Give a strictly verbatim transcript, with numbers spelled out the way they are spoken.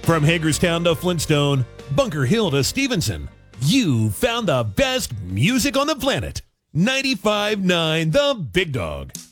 From Hagerstown to Flintstone, Bunker Hill to Stevenson, you found the best music on the planet. ninety-five point nine The Big Dog.